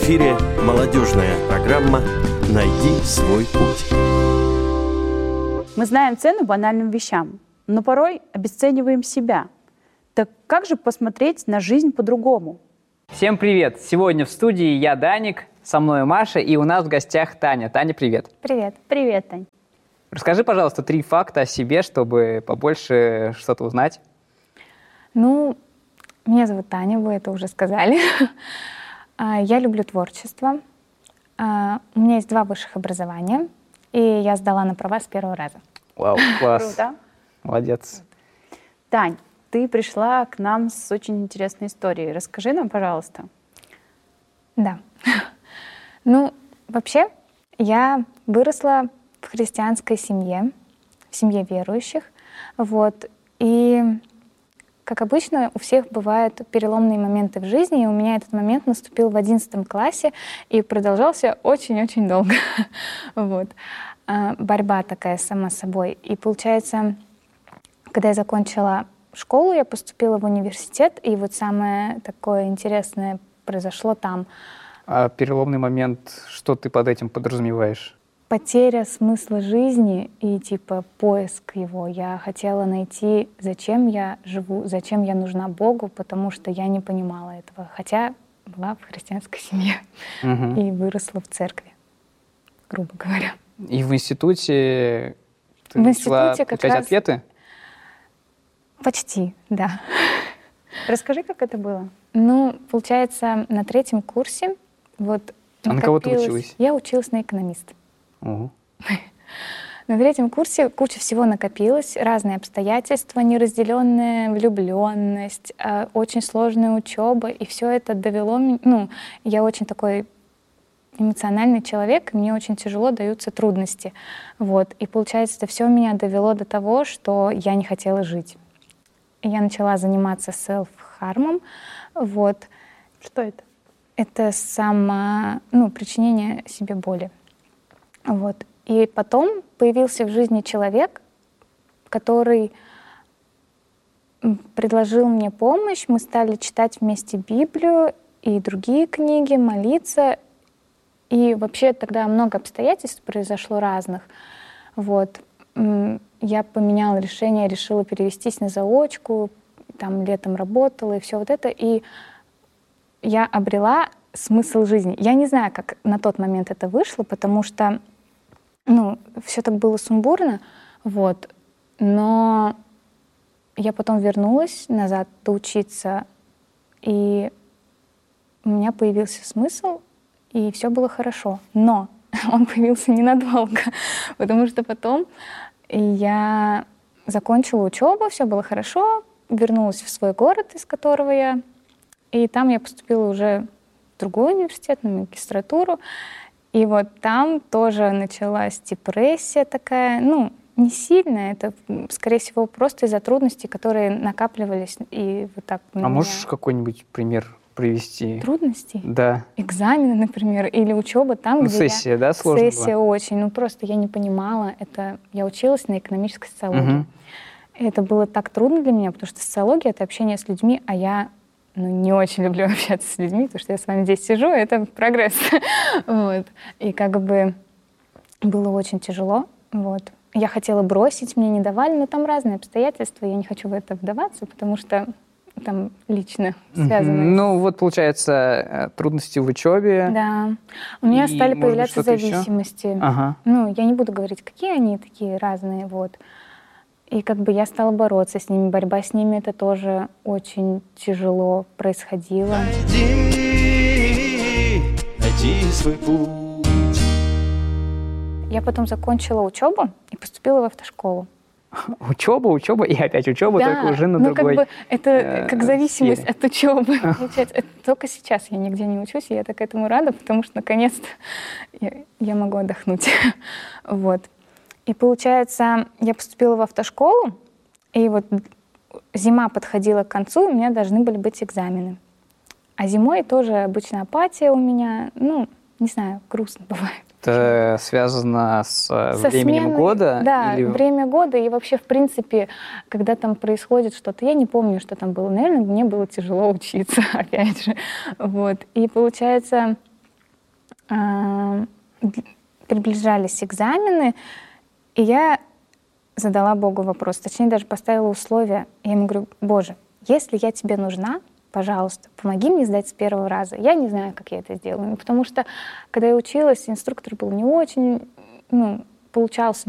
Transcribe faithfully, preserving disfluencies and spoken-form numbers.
эфире молодежная программа «Найди свой путь». Мы знаем цену банальным вещам, но порой обесцениваем себя. Так как же посмотреть на жизнь по-другому? Всем привет! Сегодня в студии я, Даник, со мной Маша, и у нас в гостях Таня. Таня, привет! Привет! Привет, Тань! Расскажи, пожалуйста, три факта о себе, чтобы побольше что-то узнать. Ну, меня зовут Таня, вы это уже сказали. Я люблю творчество. У меня есть два высших образования, и я сдала на права с первого раза. Вау, класс! Круто! Молодец! Тань, ты пришла к нам с очень интересной историей. Расскажи нам, пожалуйста. Да. Ну, вообще, я выросла в христианской семье, в семье верующих. Вот. И, как обычно, у всех бывают переломные моменты в жизни, и у меня этот момент наступил в одиннадцатом классе и продолжался очень-очень долго. Вот. Борьба такая сама собой. И получается, когда я закончила школу, я поступила в университет, и вот самое такое интересное произошло там. А переломный момент, что ты под этим подразумеваешь? Потеря смысла жизни и типа поиск его. Я хотела найти, зачем я живу, зачем я нужна Богу, потому что я не понимала этого. Хотя была в христианской семье угу. и выросла в церкви, грубо говоря. И в институте ты в начала институте как получать раз... ответы? Почти, да. Расскажи, как это было. Ну, получается, на третьем курсе вот а на кого ты училась? Я училась на экономиста. Угу. На третьем курсе куча всего накопилось, разные обстоятельства, неразделенная влюбленность, очень сложная учеба, и все это довело меня. Ну, я очень такой эмоциональный человек, и мне очень тяжело даются трудности. Вот. И получается, это все меня довело до того, что я не хотела жить. И я начала заниматься селф-хармом. Вот. Что это? Это само, ну, причинение себе боли. Вот. И потом появился в жизни человек, который предложил мне помощь. Мы стали читать вместе Библию и другие книги, молиться. И вообще тогда много обстоятельств произошло разных. Вот. Я поменяла решение, решила перевестись на заочку, там летом работала и все вот это. И я обрела смысл жизни. Я не знаю, как на тот момент это вышло, потому что ну, все так было сумбурно, вот. Но я потом вернулась назад доучиться, и у меня появился смысл, и все было хорошо. Но он появился ненадолго, потому что потом я закончила учебу, все было хорошо, вернулась в свой город, из которого я, и там я поступила уже в другой университет, на магистратуру. И вот там тоже началась депрессия такая, ну, не сильная, это, скорее всего, просто из-за трудностей, которые накапливались, и вот так на А меня. можешь какой-нибудь пример привести? Трудностей? Да. Экзамены, например, или учеба там, ну, где сессия, я... да, сложно Сессия была? очень, ну, просто я не понимала, это... Я училась на экономической социологии. Угу. Это было так трудно для меня, потому что социология — это общение с людьми, а я ну, не очень люблю общаться с людьми, потому что я с вами здесь сижу, и это прогресс. Вот. И как бы было очень тяжело. Вот. Я хотела бросить, мне не давали, но там разные обстоятельства, я не хочу в это вдаваться, потому что там лично связано. Ну, вот, получается, трудности в учебе. Да. У меня и, стали может появляться быть, зависимости. Ага. Ну, я не буду говорить, какие они такие разные, вот. И как бы я стала бороться с ними. Борьба с ними — это тоже очень тяжело происходило. Найди, найди свой путь. Я потом закончила учебу и поступила в автошколу. Учеба, учеба и опять учеба, да, только уже на ну, другой. Как бы это э, как зависимость сфере. от учебы. Получается. Это только сейчас я нигде не учусь, и я так этому рада, потому что наконец-то я, я могу отдохнуть. Вот. И получается, я поступила в автошколу, и вот зима подходила к концу, у меня должны были быть экзамены. А зимой тоже обычно апатия у меня, ну, не знаю, грустно бывает. Это связано с Со временем сменой, года? Да, или... время года и вообще, в принципе, когда там происходит что-то, я не помню, что там было. Наверное, мне было тяжело учиться, опять же. Вот. И получается, э, приближались экзамены, и я задала Богу вопрос, точнее даже поставила условия. Я ему говорю: Боже, если я тебе нужна, пожалуйста, помоги мне сдать с первого раза. Я не знаю, как я это сделаю, потому что, когда я училась, инструктор был не очень, ну, получался